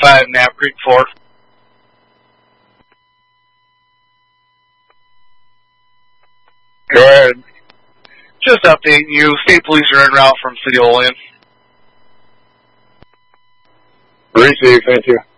5 Knapp Creek 4. Go ahead. Just updating you. State police are en route from City of Olean. Received, thank you.